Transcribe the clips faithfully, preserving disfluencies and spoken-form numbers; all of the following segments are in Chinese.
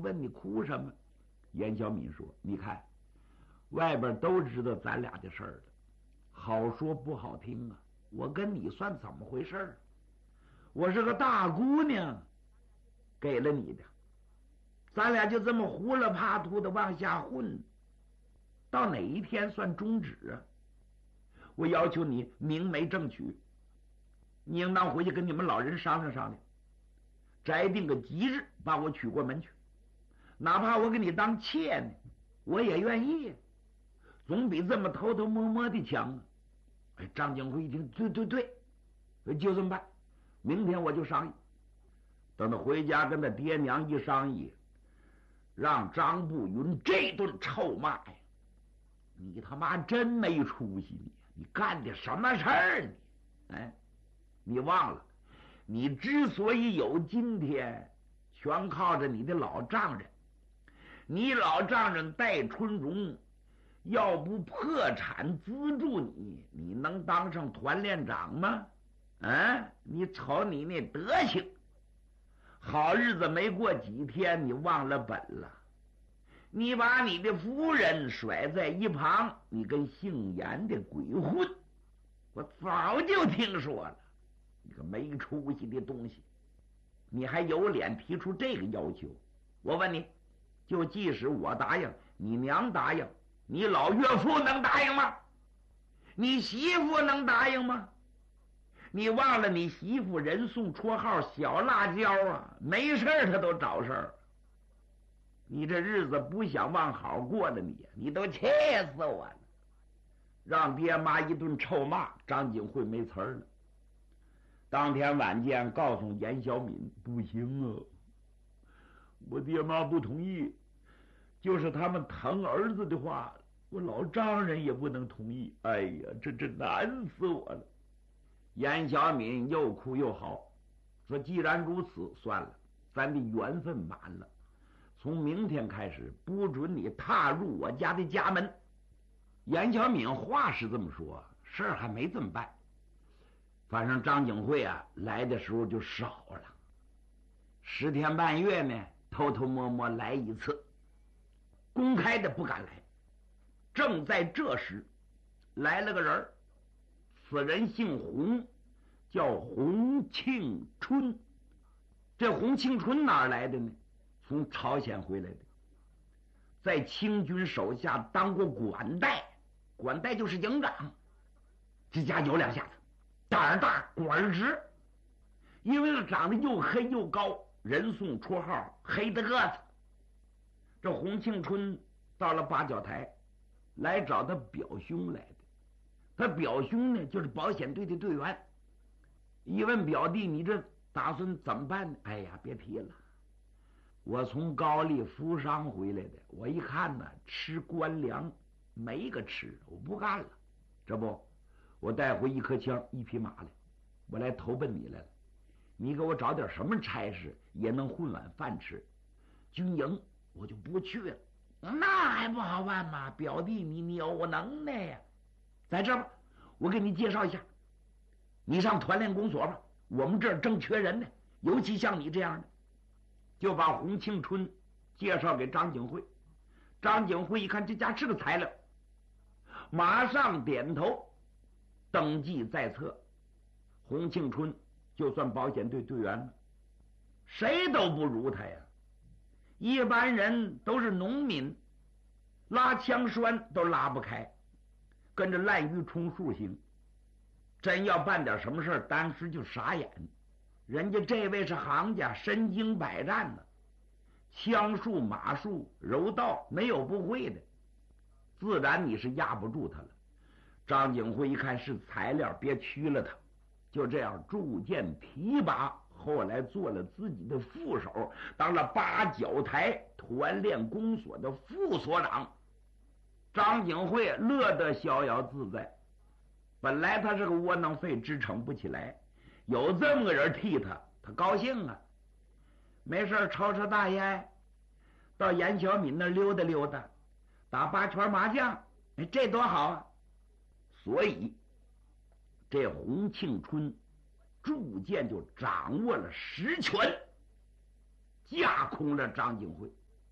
问你哭什么？严小敏说：“你看，外边都知道咱俩的事儿了，好说不好听啊。我跟你算怎么回事儿？我是个大姑娘，给了你的，咱俩就这么胡了怕突的往下混，到哪一天算终止啊？我要求你明媒正娶，你应当回去跟你们老人商量商量，摘定个吉日，把我娶过门去。哪怕我给你当妾呢，我也愿意，总比这么偷偷摸摸的强啊！”哎，张景辉一听，对对对，就这么办，明天我就商议。等他回家跟他爹娘一商议，让张步云这顿臭骂呀！你他妈真没出息，你你干的什么事儿你？哎，你忘了，你之所以有今天，全靠着你的老丈人。你老丈人戴春荣要不破产资助你，你能当上团练长吗？啊，你瞅你那德行，好日子没过几天，你忘了本了。你把你的夫人甩在一旁，你跟姓严的鬼混，我早就听说了。你个没出息的东西，你还有脸提出这个要求？我问你，就即使我答应，你娘答应，你老岳父能答应吗？你媳妇能答应吗？你忘了你媳妇人送绰号小辣椒啊，没事他都找事儿。你这日子不想往好过了，你你都气死我了！让爹妈一顿臭骂，张景惠没词儿了。当天晚间告诉严小敏，不行啊，我爹妈不同意，就是他们疼儿子的话，我老丈人也不能同意。哎呀，这这难死我了！严小敏又哭又嚎，说既然如此，算了，咱的缘分满了，从明天开始不准你踏入我家的家门。严小敏话是这么说，事儿还没这么办。反正张景惠啊来的时候就少了，十天半月呢偷偷摸摸来一次，公开的不敢来。正在这时来了个人，此人姓洪，叫洪庆春。这洪庆春哪儿来的呢？从朝鲜回来的，在清军手下当过管带，管带就是营长，这家有两下子，胆儿大管儿直。因为长得又黑又高，人送绰号黑的个子。这洪庆春到了八角台来找他表兄来的，他表兄呢就是保险队的队员。一问表弟，你这打算怎么办呢？哎呀，别提了，我从高丽服伤回来的，我一看呢，吃官粮没个吃，我不干了。这不，我带回一颗枪一匹马来，我来投奔你来了。你给我找点什么差事也能混碗饭吃，军营我就不去了。那还不好办吗？表弟你你有能耐呀，在这吧，我给你介绍一下，你上团练公所吧，我们这儿正缺人呢，尤其像你这样的。就把洪庆春介绍给张景惠。张景惠一看这家是个材料，马上点头，登记在册。洪庆春就算保险队队员了，谁都不如他呀。一般人都是农民，拉枪栓都拉不开，跟着滥竽充数行。真要办点什么事儿，当时就傻眼。人家这位是行家，身经百战呢，枪术马术柔道没有不会的，自然你是压不住他了。张景惠一看是材料，别屈了他，就这样逐渐提拔，后来做了自己的副手，当了八角台团练公所的副所长。张景惠乐得逍遥自在，本来他是个窝囊废，支撑不起来，有这么个人替他，他高兴啊。没事抽抽大烟，到严小敏那溜达溜达，打八圈麻将，哎，这多好啊！所以这洪庆春逐渐就掌握了实权，架空了张景惠。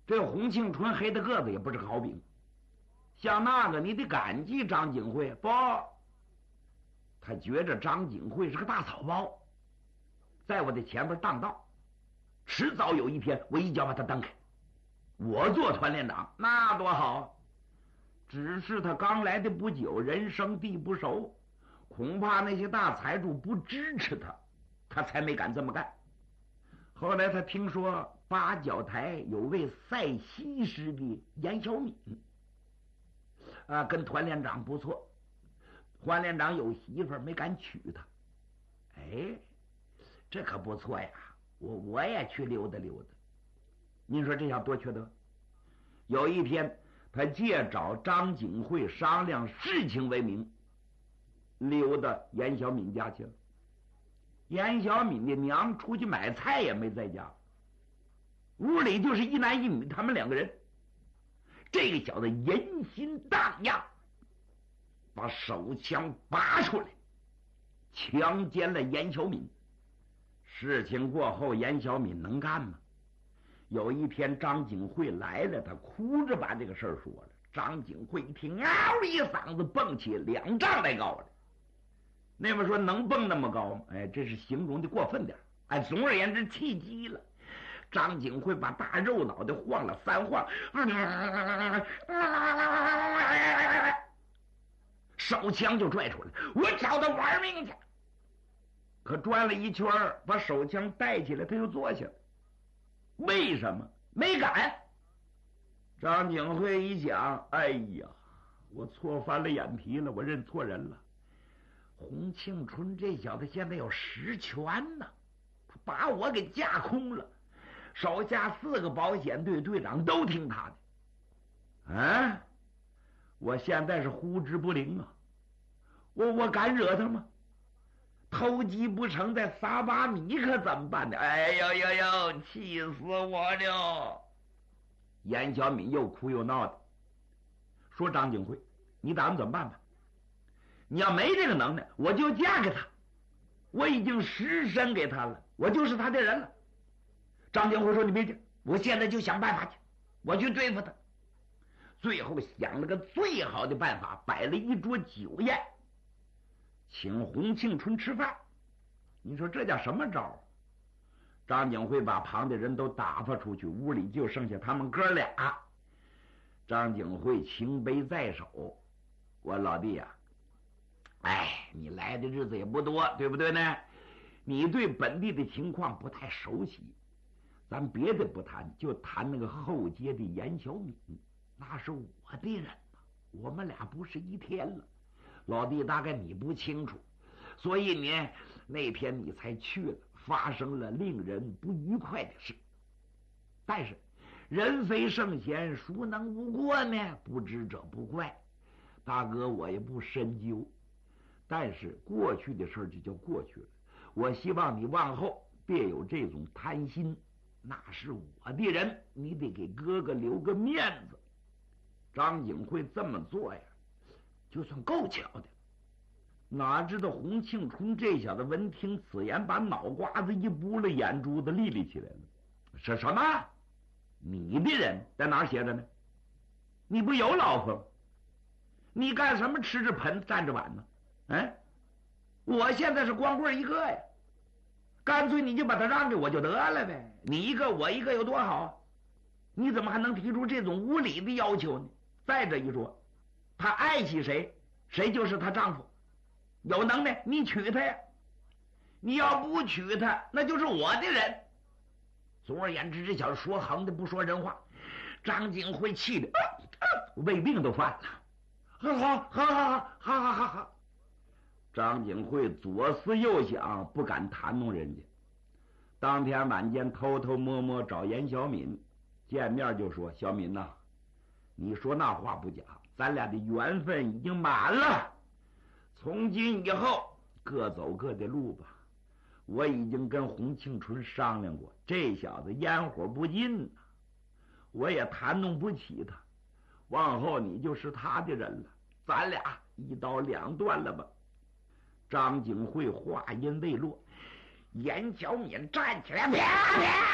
这洪庆春黑的个子也不是个好兵，像那个你得感激张景惠不？他觉着张景惠是个大草包，在我的前边当道，迟早有一天我一脚把他蹬开，我做团连长那多好。只是他刚来的不久，人生地不熟，恐怕那些大财主不支持他，他才没敢这么干。后来他听说八角台有位赛西施的严小敏，啊，跟团连长不错，团连长有媳妇儿没敢娶她。哎，这可不错呀，我我也去溜达溜达。您说这下多缺德！有一天，他借找张景惠商量事情为名，溜达严小敏家去了。严小敏的娘出去买菜也没在家，屋里就是一男一女，他们两个人。这个小子人心荡漾，把手枪拔出来，强奸了严小敏。事情过后，严小敏能干吗？有一天张景惠来了，他哭着把这个事儿说了。张景惠一听，嗷一嗓子蹦起两丈来高了。那么说能蹦那么高吗？哎，这是形容的过分点。哎，总而言之，气急了。张景惠把大肉脑袋晃了三晃，手枪就拽出来，我找他玩命去。可转了一圈，把手枪带起来，他又坐下了。为什么？没敢。张景惠一想，哎呀，我错翻了眼皮了，我认错人了。洪庆春这小子现在有实权呢，他把我给架空了，手下四个保险队队长都听他的。啊，我现在是呼之不灵啊，我我敢惹他吗？偷鸡不成再撒把米，可怎么办呢？哎呦呦呦，气死我了！严小敏又哭又闹的，说张景惠，你打算怎么办吧？你要没这个能耐，我就嫁给他，我已经实身给他了，我就是他的人了。张景惠说，你别去，我现在就想办法去，我去对付他。最后想了个最好的办法，摆了一桌酒宴，请洪庆春吃饭。你说这叫什么招？张景惠把旁的人都打发出去，屋里就剩下他们哥俩。张景惠情杯在手，我老弟呀、啊，哎，你来的日子也不多，对不对呢？你对本地的情况不太熟悉，咱别的不谈，就谈那个后街的严小敏，那是我的人呐，我们俩不是一天了。老弟，大概你不清楚，所以呢，那天你才去了，发生了令人不愉快的事。但是人非圣贤，孰能无过呢？不知者不怪。大哥，我也不深究，但是过去的事就叫过去了。我希望你往后别有这种贪心，那是我的人，你得给哥哥留个面子。张景惠这么做呀，就算够巧的。哪知道洪庆春这小子闻听此言，把脑瓜子一拨了，眼珠子立立起来了。是什么？你的人在哪儿写着呢？你不有老婆吗？你干什么吃着盆站着碗呢？哎，我现在是光棍一个呀，干脆你就把他让给我就得了呗。你一个我一个有多好？你怎么还能提出这种无理的要求呢？再者一说，她爱惜谁，谁就是她丈夫。有能耐你娶她呀，你要不娶她，那就是我的人。总而言之，这小子说横的不说人话。张景惠气的、啊啊、胃病都犯了。好好好好好好好好好。张景惠左思右想，不敢谈弄人家。当天晚间偷偷摸摸找严小敏，见面就说：“小敏呐、啊，你说那话不假，咱俩的缘分已经满了。从今以后各走各的路吧。我已经跟洪庆春商量过，这小子烟火不进呐、啊，我也谈弄不起他。往后你就是他的人了，咱俩一刀两断了吧。”张景惠话音未落，严小敏站起来，啪啪